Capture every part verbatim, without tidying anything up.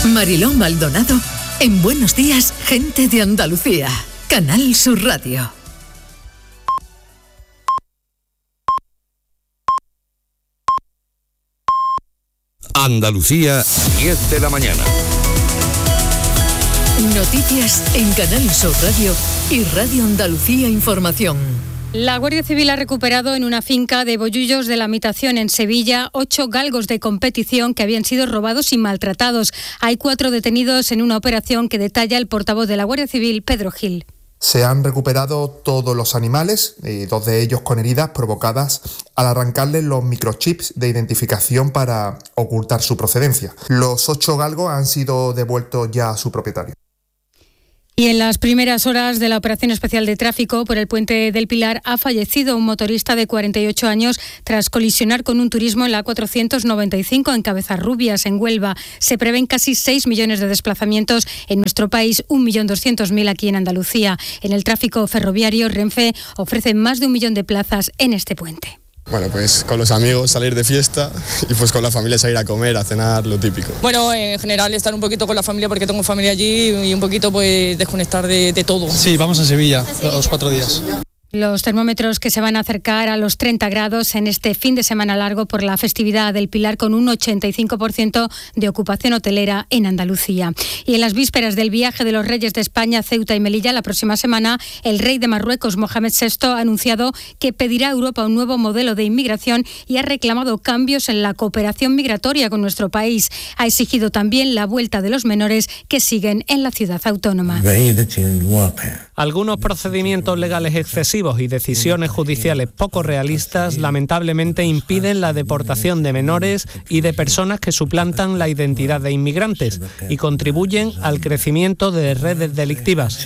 Mariló Maldonado en Buenos Días, Gente de Andalucía. Canal Sur Radio. Andalucía, diez de la mañana. Noticias en Canal Sur Radio y Radio Andalucía Información. La Guardia Civil ha recuperado en una finca de Bollullos de la Mitación, en Sevilla, ocho galgos de competición que habían sido robados y maltratados. Hay cuatro detenidos en una operación que detalla el portavoz de la Guardia Civil, Pedro Gil. Se han recuperado todos los animales, y dos de ellos con heridas provocadas al arrancarles los microchips de identificación para ocultar su procedencia. Los ocho galgos han sido devueltos ya a su propietario. Y en las primeras horas de la operación especial de tráfico por el Puente del Pilar ha fallecido un motorista de cuarenta y ocho años tras colisionar con un turismo en la A cuatrocientos noventa y cinco en Cabezarrubias, en Huelva. Se prevén casi seis millones de desplazamientos en nuestro país, un millón doscientos mil aquí en Andalucía. En el tráfico ferroviario, Renfe ofrece más de un millón de plazas en este puente. Bueno, pues con los amigos salir de fiesta y pues con la familia salir a comer, a cenar, lo típico. Bueno, en general estar un poquito con la familia porque tengo familia allí y un poquito pues desconectar de, de todo. Sí, vamos a Sevilla los cuatro días. Los termómetros que se van a acercar a los treinta grados en este fin de semana largo por la festividad del Pilar, con un ochenta y cinco por ciento de ocupación hotelera en Andalucía. Y en las vísperas del viaje de los reyes de España a Ceuta y Melilla la próxima semana, el rey de Marruecos, Mohamed sexto, ha anunciado que pedirá a Europa un nuevo modelo de inmigración y ha reclamado cambios en la cooperación migratoria con nuestro país. Ha exigido también la vuelta de los menores que siguen en la ciudad autónoma. Algunos procedimientos legales excesivos y decisiones judiciales poco realistas lamentablemente impiden la deportación de menores y de personas que suplantan la identidad de inmigrantes y contribuyen al crecimiento de redes delictivas.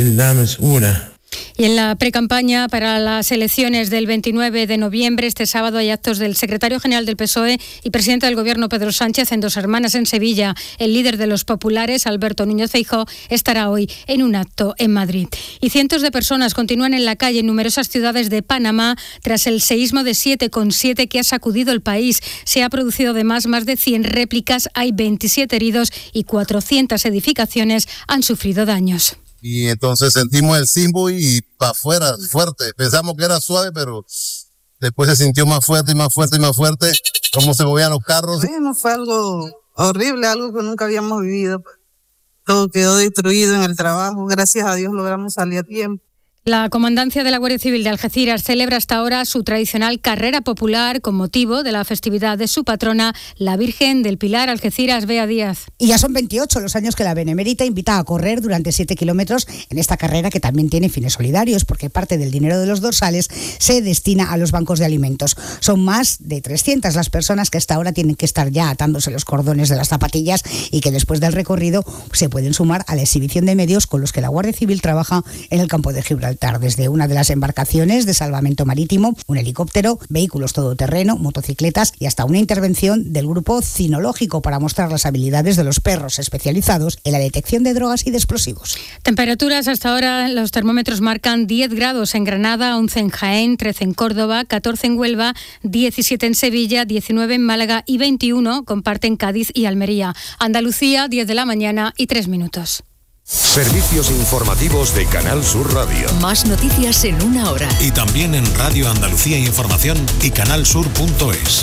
Y en la precampaña para las elecciones del veintinueve de noviembre, este sábado, hay actos del secretario general del P S O E y presidente del Gobierno, Pedro Sánchez, en Dos Hermanas, en Sevilla. El líder de los populares, Alberto Núñez Feijóo, estará hoy en un acto en Madrid. Y cientos de personas continúan en la calle en numerosas ciudades de Panamá tras el seísmo de siete coma siete que ha sacudido el país. Se ha producido además más de cien réplicas, hay veintisiete heridos y cuatrocientas edificaciones han sufrido daños. Y entonces sentimos el sismo y para afuera, fuerte. Pensamos que era suave, pero después se sintió más fuerte y más fuerte y más fuerte. Cómo se movían los carros. Bueno, fue algo horrible, algo que nunca habíamos vivido. Todo quedó destruido en el trabajo. Gracias a Dios logramos salir a tiempo. La Comandancia de la Guardia Civil de Algeciras celebra hasta ahora su tradicional carrera popular con motivo de la festividad de su patrona, la Virgen del Pilar. Algeciras, Bea Díaz. Y ya son veintiocho los años que la Benemérita invita a correr durante siete kilómetros en esta carrera, que también tiene fines solidarios, porque parte del dinero de los dorsales se destina a los bancos de alimentos. Son más de trescientas las personas que hasta ahora tienen que estar ya atándose los cordones de las zapatillas y que después del recorrido se pueden sumar a la exhibición de medios con los que la Guardia Civil trabaja en el campo de Gibraltar. Desde una de las embarcaciones de salvamento marítimo, un helicóptero, vehículos todoterreno, motocicletas y hasta una intervención del grupo cinológico para mostrar las habilidades de los perros especializados en la detección de drogas y de explosivos. Temperaturas hasta ahora, los termómetros marcan diez grados en Granada, once en Jaén, trece en Córdoba, catorce en Huelva, diecisiete en Sevilla, diecinueve en Málaga y veintiuno comparten Cádiz y Almería. Andalucía, diez de la mañana y tres minutos. Servicios informativos de Canal Sur Radio. Más noticias en una hora. Y también en Radio Andalucía Información y canalsur punto es.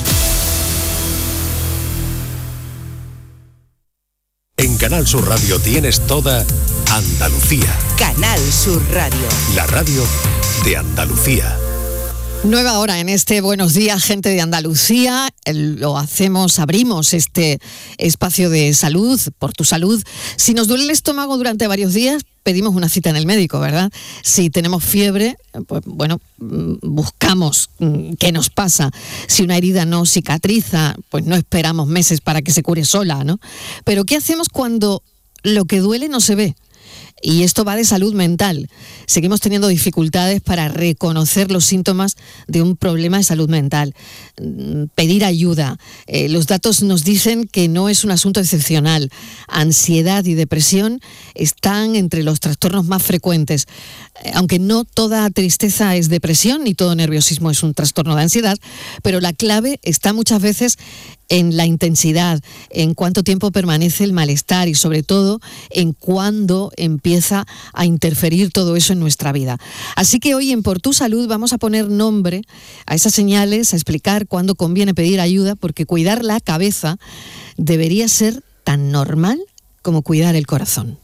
En Canal Sur Radio tienes toda Andalucía. Canal Sur Radio. La radio de Andalucía. Nueva hora en este Buenos Días, Gente de Andalucía. Lo hacemos, abrimos este espacio de salud, por tu salud. Si nos duele el estómago durante varios días, pedimos una cita en el médico, ¿verdad? Si tenemos fiebre, pues bueno, buscamos qué nos pasa. Si una herida no cicatriza, pues no esperamos meses para que se cure sola, ¿no? Pero ¿qué hacemos cuando lo que duele no se ve? Y esto va de salud mental. Seguimos teniendo dificultades para reconocer los síntomas de un problema de salud mental. Pedir ayuda. Eh, los datos nos dicen que no es un asunto excepcional. Ansiedad y depresión están entre los trastornos más frecuentes. Eh, aunque no toda tristeza es depresión, ni todo nerviosismo es un trastorno de ansiedad, pero la clave está muchas veces en la intensidad, en cuánto tiempo permanece el malestar y sobre todo en cuándo empieza a interferir todo eso en nuestra vida. Así que hoy en Por Tu Salud vamos a poner nombre a esas señales, a explicar cuándo conviene pedir ayuda, porque cuidar la cabeza debería ser tan normal como cuidar el corazón.